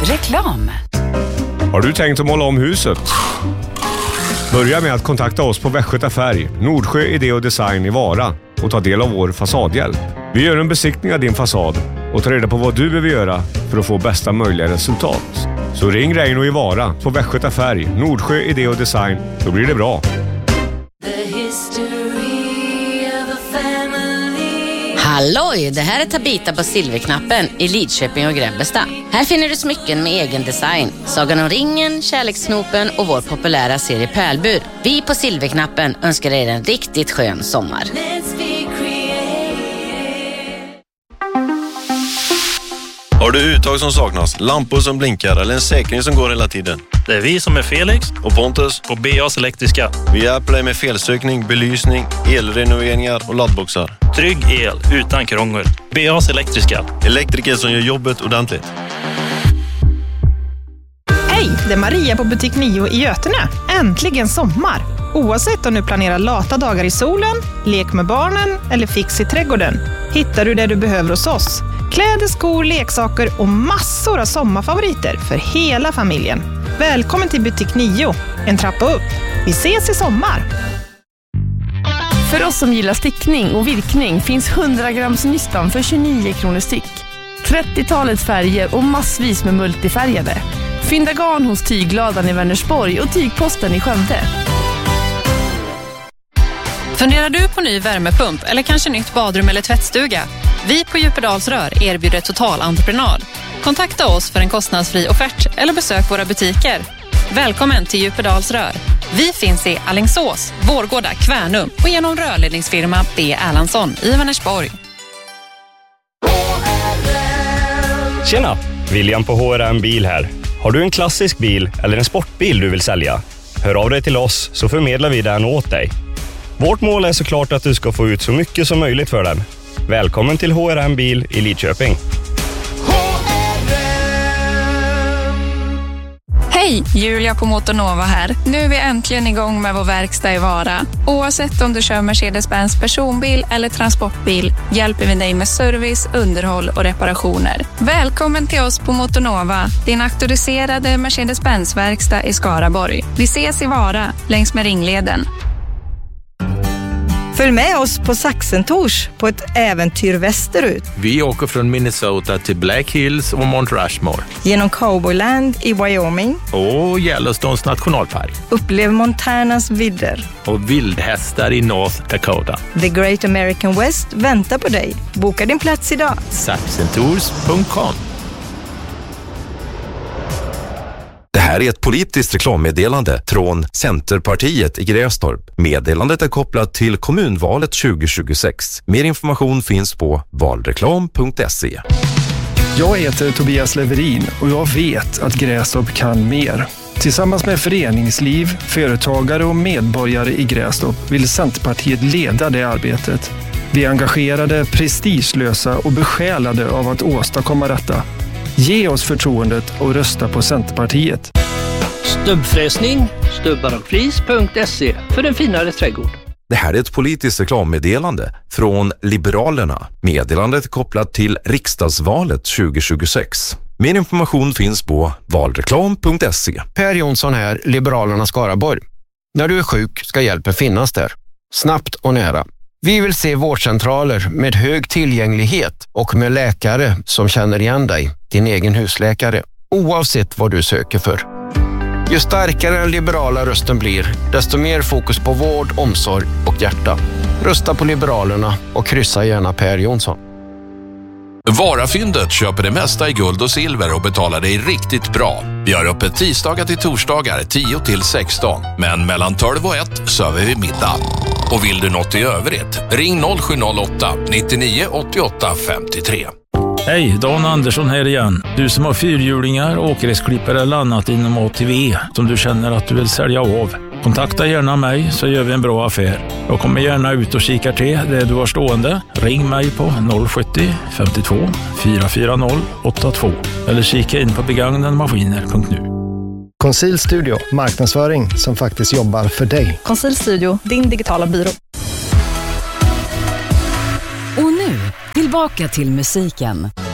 Reklam. Har du tänkt att måla om huset? Börja med att kontakta oss på Västgöta Färg, Nordsjö Idé och Design i Vara och ta del av vår fasadhjälp. Vi gör en besiktning av din fasad och tar reda på vad du behöver göra för att få bästa möjliga resultat. Så ring Reino i Vara på Västgöta Färg, Nordsjö Idé och Design, då blir det bra. Halloj, det här är Tabita på Silverknappen i Lidköping och Grebbestad. Här finner du smycken med egen design. Sagan om ringen, kärlekssnopen och vår populära serie Pärlbur. Vi på Silverknappen önskar er en riktigt skön sommar. Har du uttag som saknas, lampor som blinkar eller en säkring som går hela tiden? Det är vi som är Felix och Pontus på BAs Elektriska. Vi hjälper dig med felsökning, belysning, elrenoveringar och laddboxar. Trygg el utan krångel. BAs Elektriska. Elektriker som gör jobbet ordentligt. Hej, det är Maria på butik 9 i Götene. Äntligen sommar! Oavsett om du planerar lata dagar i solen, lek med barnen eller fix i trädgården, hittar du det du behöver hos oss. Kläder, skor, leksaker och massor av sommarfavoriter för hela familjen. Välkommen till butik 9, en trappa upp. Vi ses i sommar! För oss som gillar stickning och virkning finns 100 grams nystan för 29 kronor styck. 30-talets färger och massvis med multifärgade. Fynda garn hos Tygladan i Vänersborg och Tygposten i Skövde. Funderar du på ny värmepump eller kanske nytt badrum eller tvättstuga? Vi på Djupedals Rör erbjuder totalentreprenad. Kontakta oss för en kostnadsfri offert eller besök våra butiker. Välkommen till Djupedals Rör. Vi finns i Alingsås, Vårgårda, Kvärnum och genom rörledningsfirma B. Erlandsson i Vänersborg. Tjena, William på HRM Bil här. Har du en klassisk bil eller en sportbil du vill sälja? Hör av dig till oss så förmedlar vi den åt dig. Vårt mål är såklart att du ska få ut så mycket som möjligt för den. Välkommen till HRM Bil i Lidköping. Hej, Julia på Motornova här. Nu är vi äntligen igång med vår verkstad i Vara. Oavsett om du kör Mercedes-Benz personbil eller transportbil hjälper vi dig med service, underhåll och reparationer. Välkommen till oss på Motornova, din auktoriserade Mercedes-Benz-verkstad i Skaraborg. Vi ses i Vara, längs med Ringleden. Följ med oss på Saxentors på ett äventyr västerut. Vi åker från Minnesota till Black Hills och Mount Rushmore. Genom Cowboyland i Wyoming. Och Yellowstones nationalpark. Upplev Montanas vidder. Och vildhästar i North Dakota. The Great American West väntar på dig. Boka din plats idag. Saxentours.com. Det här är ett politiskt reklammeddelande från Centerpartiet i Grästorp. Meddelandet är kopplat till kommunvalet 2026. Mer information finns på valreklam.se. Jag heter Tobias Leverin och jag vet att Grästorp kan mer. Tillsammans med föreningsliv, företagare och medborgare i Grästorp vill Centerpartiet leda det arbetet. Vi är engagerade, prestigelösa och besjälade av att åstadkomma detta. Ge oss förtroendet och rösta på Centerpartiet. Stubbfräsning, stubbarockflis.se för en finare trädgård. Det här är ett politiskt reklammeddelande från Liberalerna. Meddelandet är kopplat till riksdagsvalet 2026. Mer information finns på valreklam.se. Per Jonsson här, Liberalerna Skaraborg. När du är sjuk ska hjälpen finnas där. Snabbt och nära. Vi vill se vårdcentraler med hög tillgänglighet och med läkare som känner igen dig, din egen husläkare, oavsett vad du söker för. Ju starkare den liberala rösten blir, desto mer fokus på vård, omsorg och hjärta. Rösta på Liberalerna och kryssa gärna Per Jonsson. Varafyndet köper det mesta i guld och silver och betalar dig riktigt bra. Vi har öppet tisdagar till torsdagar 10 till 16. Men mellan 12 och 1 server vi middag. Och vill du något i övrigt, ring 0708 99 88 53. Hej, Dan Andersson här igen. Du som har fyrhjulingar, åkgräsklippare eller annat inom ATV som du känner att du vill sälja av. Kontakta gärna mig så gör vi en bra affär. Jag kommer gärna ut och kikar till det du har stående. Ring mig på 070 52 440 82 eller kika in på begagnademaskiner.nu. Conceal Studio, marknadsföring som faktiskt jobbar för dig. Conceal Studio, din digitala byrå. Och nu, tillbaka till musiken.